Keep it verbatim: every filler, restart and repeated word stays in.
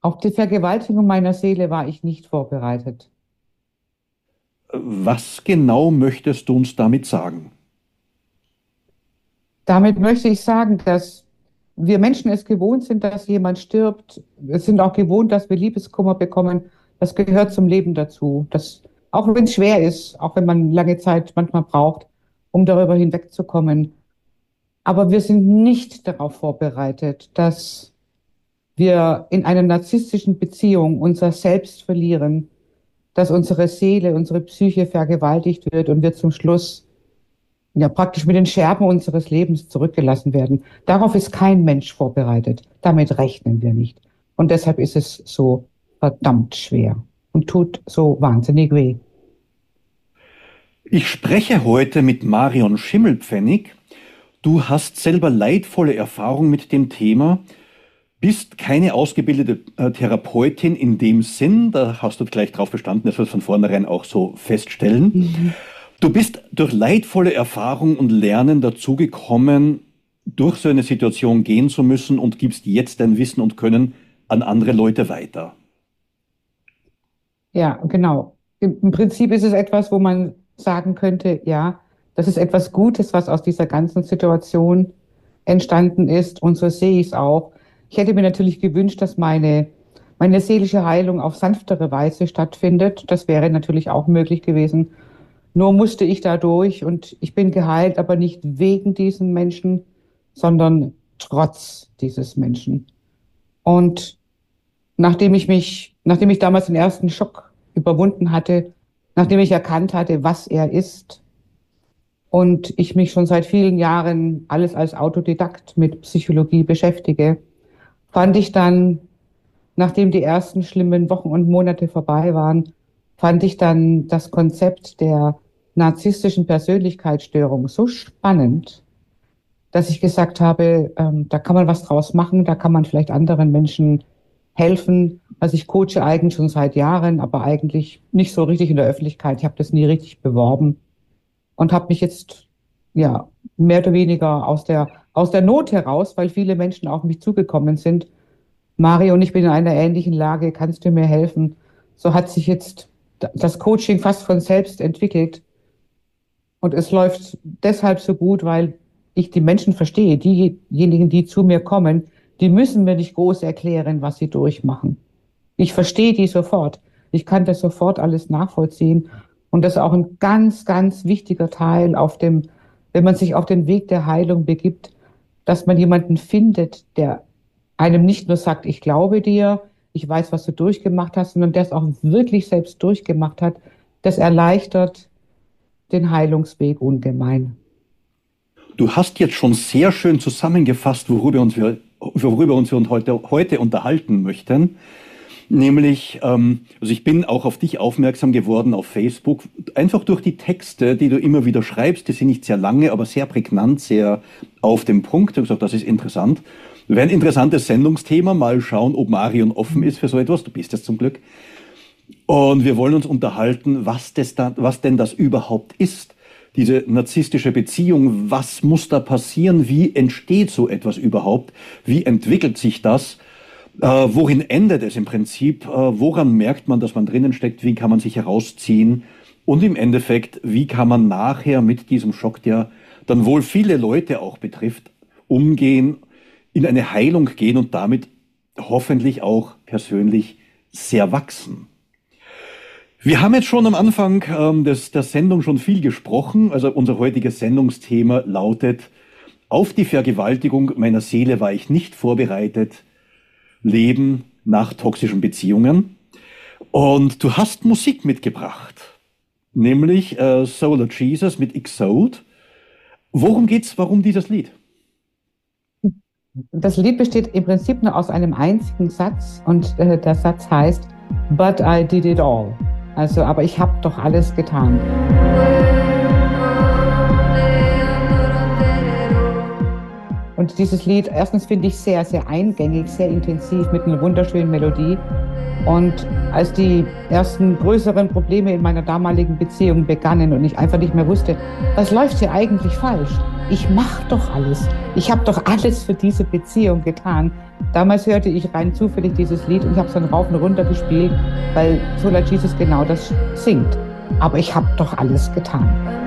Auf die Vergewaltigung meiner Seele war ich nicht vorbereitet. Was genau möchtest du uns damit sagen? Damit möchte ich sagen, dass wir Menschen es gewohnt sind, dass jemand stirbt. Wir sind auch gewohnt, dass wir Liebeskummer bekommen. Das gehört zum Leben dazu. Das, auch wenn es schwer ist, auch wenn man lange Zeit manchmal braucht, um darüber hinwegzukommen. Aber wir sind nicht darauf vorbereitet, dass wir in einer narzisstischen Beziehung unser Selbst verlieren, dass unsere Seele, unsere Psyche vergewaltigt wird und wir zum Schluss ja praktisch mit den Scherben unseres Lebens zurückgelassen werden. Darauf ist kein Mensch vorbereitet. Damit rechnen wir nicht. Und deshalb ist es so verdammt schwer und tut so wahnsinnig weh. Ich spreche heute mit Marion Schimmelpfennig. Du hast selber leidvolle Erfahrung mit dem Thema, bist keine ausgebildete äh, Therapeutin in dem Sinn, da hast du gleich drauf bestanden, dass wir es von vornherein auch so feststellen. Mhm. Du bist durch leidvolle Erfahrung und Lernen dazu gekommen, durch so eine Situation gehen zu müssen und gibst jetzt dein Wissen und Können an andere Leute weiter. Ja, genau. Im im Prinzip ist es etwas, wo man sagen könnte, ja, das ist etwas Gutes, was aus dieser ganzen Situation entstanden ist. Und so sehe ich es auch. Ich hätte mir natürlich gewünscht, dass meine, meine seelische Heilung auf sanftere Weise stattfindet. Das wäre natürlich auch möglich gewesen. Nur musste ich da durch und ich bin geheilt, aber nicht wegen diesem Menschen, sondern trotz dieses Menschen. Und nachdem ich mich, nachdem ich damals den ersten Schock überwunden hatte, nachdem ich erkannt hatte, was er ist und ich mich schon seit vielen Jahren alles als Autodidakt mit Psychologie beschäftige, fand ich dann, nachdem die ersten schlimmen Wochen und Monate vorbei waren, fand ich dann das Konzept der narzisstischen Persönlichkeitsstörung so spannend, dass ich gesagt habe, ähm, da kann man was draus machen, da kann man vielleicht anderen Menschen helfen. Also ich coache eigentlich schon seit Jahren, aber eigentlich nicht so richtig in der Öffentlichkeit. Ich habe das nie richtig beworben und habe mich jetzt ja mehr oder weniger aus der aus der Not heraus, weil viele Menschen auf mich zugekommen sind. Mario und ich bin in einer ähnlichen Lage, kannst du mir helfen? So hat sich jetzt das Coaching fast von selbst entwickelt und es läuft deshalb so gut, weil ich die Menschen verstehe. Diejenigen, die zu mir kommen, die müssen mir nicht groß erklären, was sie durchmachen. Ich verstehe die sofort. Ich kann das sofort alles nachvollziehen. Und das ist auch ein ganz, ganz wichtiger Teil auf dem, wenn man sich auf den Weg der Heilung begibt, dass man jemanden findet, der einem nicht nur sagt, ich glaube dir, ich weiß, was du durchgemacht hast, sondern der es auch wirklich selbst durchgemacht hat. Das erleichtert den Heilungsweg ungemein. Du hast jetzt schon sehr schön zusammengefasst, worüber uns wir, worüber uns wir heute, heute unterhalten möchten. Nämlich, ähm, also ich bin auch auf dich aufmerksam geworden auf Facebook, einfach durch die Texte, die du immer wieder schreibst. Die sind nicht sehr lange, aber sehr prägnant, sehr auf den Punkt. Ich habe gesagt, das ist interessant. Wäre ein interessantes Sendungsthema. Mal schauen, ob Marion offen ist für so etwas. Du bist es zum Glück. Und wir wollen uns unterhalten, was, das da, was denn das überhaupt ist. Diese narzisstische Beziehung, was muss da passieren? Wie entsteht so etwas überhaupt? Wie entwickelt sich das? Äh, worin endet es im Prinzip? Äh, woran merkt man, dass man drinnen steckt? Wie kann man sich herausziehen? Und im Endeffekt, wie kann man nachher mit diesem Schock, der dann wohl viele Leute auch betrifft, umgehen, in eine Heilung gehen und damit hoffentlich auch persönlich sehr wachsen? Wir haben jetzt schon am Anfang ähm, des, der Sendung schon viel gesprochen. Also unser heutiges Sendungsthema lautet: Auf die Vergewaltigung meiner Seele war ich nicht vorbereitet. Leben nach toxischen Beziehungen. Und du hast Musik mitgebracht, nämlich äh, Solar Jesus mit Exode. Worum geht's? Warum dieses Lied? Das Lied besteht im Prinzip nur aus einem einzigen Satz und äh, der Satz heißt, But I did it all. Also, aber ich habe doch alles getan. Und dieses Lied, erstens finde ich sehr, sehr eingängig, sehr intensiv mit einer wunderschönen Melodie. Und als die ersten größeren Probleme in meiner damaligen Beziehung begannen und ich einfach nicht mehr wusste, was läuft hier eigentlich falsch? Ich mache doch alles. Ich habe doch alles für diese Beziehung getan. Damals hörte ich rein zufällig dieses Lied und ich habe es dann rauf und runter gespielt, weil Solar Jesus genau das singt. Aber ich habe doch alles getan.